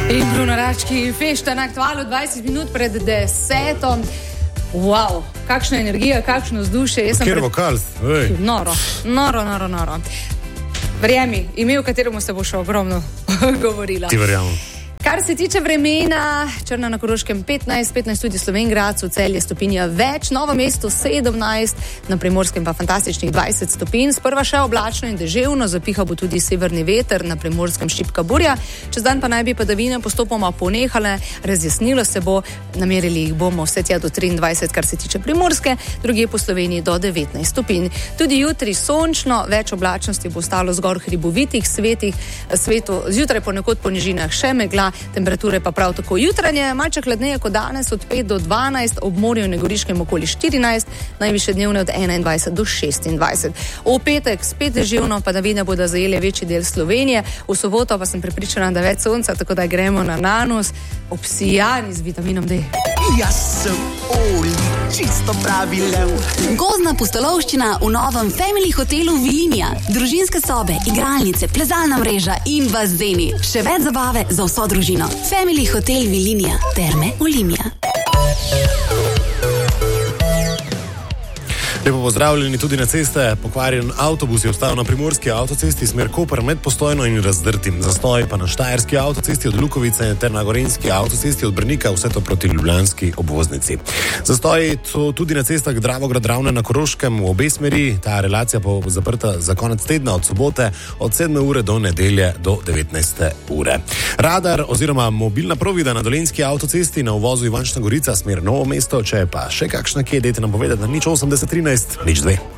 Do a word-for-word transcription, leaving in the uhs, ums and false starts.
In Bruno Rački, fešta na aktualu dvajset minut pred deseto. Wow, kakšna energija, kakšno vzdušje. Kjer pred... vokal? Ej. Noro, noro, noro, noro. Verjemi, ime, v kateremu se bo še ogromno govorila. Ti verjamem. Kar se tiče vremena, Črna na Koroškem petnajst, petnajst tudi Slovenj Gradcu, Celje stopinja več, Novo mesto sedemnajst, na Primorskem pa fantastičnih dvajset stopinj. Sprva še oblačno in deževno, zapihal bo tudi severni veter, na Primorskem šibka burja. Čez dan pa naj bi padavine postopoma ponehale, razjasnilo se bo, namerili jih bomo vse tja do triindvajset, kar se tiče Primorske, drugje po Sloveniji do devetnajst stopinj. Tudi jutri sončno, več oblačnosti bo ostalo zgor hribovitih svetih, svetu, zjutraj ponekod po nižinah še megla. Temperature pa prav tako jutranje, malce hladneje kot danes od pet do dvanajst, ob morju na Goriškem okoli štirinajst, najvišje dnevne od enaindvajset do šestindvajset. V petek spet deževno, padavine bodo zajele večji del Slovenije, v soboto pa sem prepričana, da več sonca, tako da gremo na nanos, obsijani z vitaminom D. Jaz sem Oli, čisto pravi lev. Gozdna pustolovščina v novem Family hotelu Vilinija. Družinske sobe, igralnice, plezalna mreža in bazeni. Še več zabave za vso družino. Family hotel Vilinija. Terme Olimia. Lepo pozdravljeni tudi na ceste. Pokvarjen avtobus je ostal na primorski avtocesti smer Koper med Postojno in Razdrtim. Zastoj pa na štajerski avtocesti od Lukovice ter na gorenjski avtocesti od Brnika, vse to proti ljubljanski obvoznici. Zastoj so tudi na cestah Dravograd-Ravne na Koroškem v obe smeri. Ta relacija pa bo zaprta za konec tedna od sobote od sedme ure do nedelje do devetnajste ure. Radar oziroma mobilna provida na dolenjski avtocesti na uvozu Ivančna Gorica smer Novo mesto, če pa še kakšna kje, dajte nam povedati na nič osemdeset trinajst nič dve.